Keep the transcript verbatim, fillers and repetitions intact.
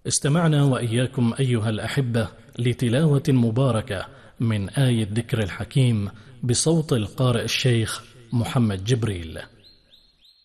استمعنا وإياكم أيها الأحبة لتلاوة مباركة من آية ذكر الحكيم بصوت القارئ الشيخ محمد جبريل.